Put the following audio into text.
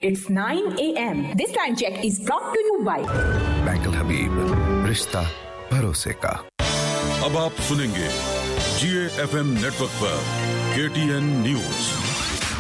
It's 9 a.m. This time check is brought to you by bank अल हबीब, रिश्ता भरोसे का। अब आप सुनेंगे GAFM नेटवर्क पर KTN न्यूज।